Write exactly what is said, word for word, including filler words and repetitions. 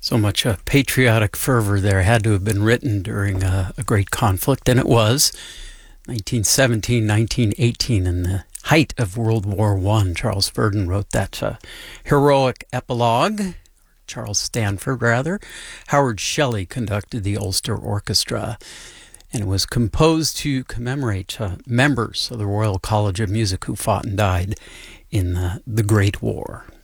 So much uh, patriotic fervor there had to have been written during uh, a great conflict, and it was. nineteen seventeen, nineteen eighteen, in the height of World War One, Charles Verdon wrote that uh, heroic epilogue. Charles Stanford, rather. Howard Shelley conducted the Ulster Orchestra, and it was composed to commemorate uh, members of the Royal College of Music who fought and died in the, the Great War.